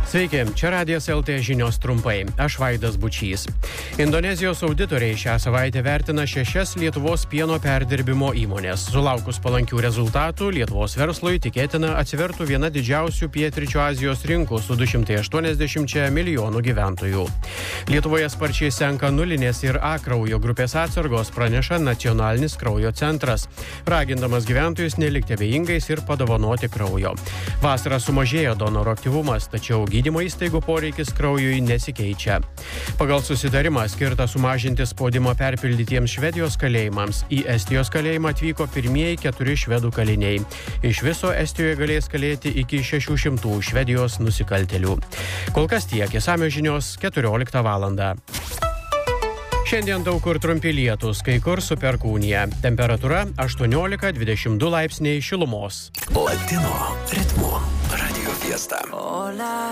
Sveiki, čia Radijas LT žinios trumpai. Aš Vaidas Bučys. Indonezijos auditoriai šią savaitę vertina 6 Lietuvos pieno perdirbimo įmonės. Sulaukus palankių rezultatų, Lietuvos verslui tikėtina atsivertų viena didžiausių pietryčių Azijos rinkų su 280 milijonų gyventojų. Lietuvoje sparčiai senka nulinės ir A kraujo grupės atsargos, praneša Nacionalinis kraujo centras, ragindamas gyventojus nelikti abejingais ir padovanoti kraujo. Vasarą sumažėjo donoro aktyvumas, tačiau gydymo įstaigų poreikis kraujui nesikeičia. Pagal susitarimą skirtą sumažinti spaudimą perpildytiems Švedijos kalėjimams, į Estijos kalėjimą atvyko pirmieji 4 švedų kaliniai. Iš viso Estijoje galės kalėti iki 600 Švedijos nusikaltėlių. Kol kas tiek, išsamios žinios 14 valandą. Šiandien daug kur trumpi lietūs, kai kur su perkūnija. Temperatūra 18-22 laipsniai šilumos. Latino ritmo Radio Fiesta.